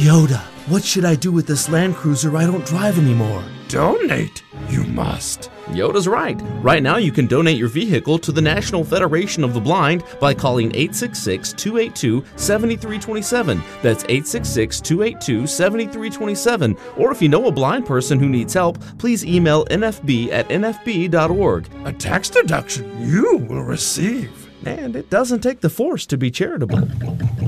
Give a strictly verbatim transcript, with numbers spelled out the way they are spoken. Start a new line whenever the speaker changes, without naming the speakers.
Yoda, what should I do with this Land Cruiser I don't drive anymore?
Donate, you must.
Yoda's right. Right now you can donate your vehicle to the National Federation of the Blind by calling eight six six, two eight two, seven three two seven. That's eight six six, two eight two, seven three two seven. Or if you know a blind person who needs help, please email n f b at n f b dot org.
A tax deduction you will receive.
And it doesn't take the force to be charitable.